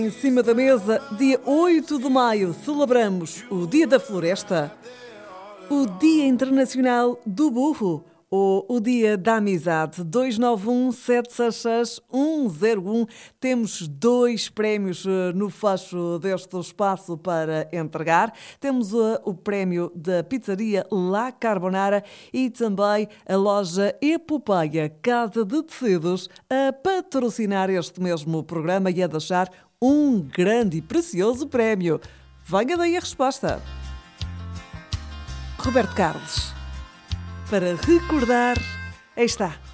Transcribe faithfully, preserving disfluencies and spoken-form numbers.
Em cima da mesa, dia oito de maio, celebramos o Dia da Floresta, o Dia Internacional do Burro ou o Dia da Amizade. Dois nove um, sete seis seis, um zero um. Temos dois prémios no fecho deste espaço para entregar. Temos o prémio da pizzaria La Carbonara e também a loja Epopeia, Casa de Tecidos, a patrocinar este mesmo programa e a deixar um grande e precioso prémio. Venha daí a resposta. Roberto Carlos. Para recordar, aí está.